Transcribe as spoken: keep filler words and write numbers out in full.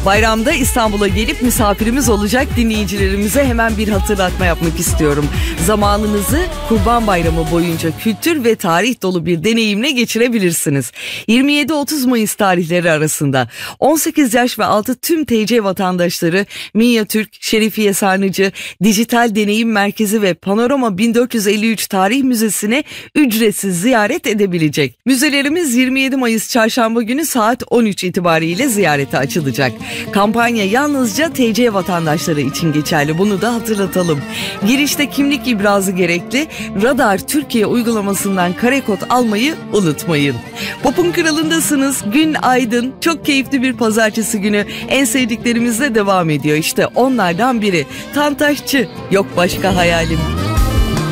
Bayramda İstanbul'a gelip misafirimiz olacak dinleyicilerimize hemen bir hatırlatma yapmak istiyorum. Zamanınızı Kurban Bayramı boyunca kültür ve tarih dolu bir deneyimle geçirebilirsiniz. yirmi yedi otuz Mayıs tarihleri arasında on sekiz yaş ve altı tüm T C vatandaşları Minyatürk, Şerifiye Sarnıcı, Dijital Deneyim Merkezi ve Panorama bin dört yüz elli üç Tarih Müzesi'ne ücretsiz ziyaret edebilecek. Müzelerimiz yirmi yedi Mayıs Çarşamba günü saat on üç itibariyle ziyarete açılacak. Kampanya yalnızca T C vatandaşları için geçerli. Bunu da hatırlatalım. Girişte kimlik ibrazı gerekli. Radar Türkiye uygulamasından kare kod almayı unutmayın. Pop'un kralındasınız. Gün aydın. Çok keyifli bir pazartesi günü. En sevdiklerimizle devam ediyor. İşte onlardan biri. Tantaşçı. Yok başka hayalim.